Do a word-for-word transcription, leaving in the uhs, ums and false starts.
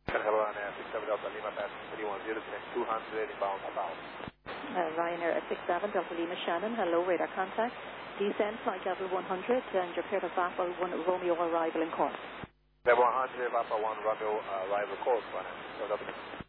Hello, Ryanair six seven Delta Lima Passenger three one zero, connect two hundred inbound about. Uh, Ryanair at six seven Delta Lima Shannon, hello, radar contact. Descend flight level one hundred and your clear of Apple one Romeo arrival in Cork. Level one hundred, Papa one Romeo, uh, arrival course, Ryanair.